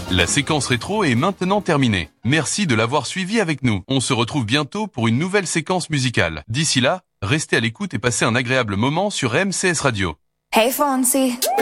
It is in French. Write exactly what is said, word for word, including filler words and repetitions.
La séquence rétro est maintenant terminée. Merci de l'avoir suivi avec nous. On se retrouve bientôt pour une nouvelle séquence musicale. D'ici là, restez à l'écoute et passez un agréable moment sur M C S Radio. Hey Fonzie.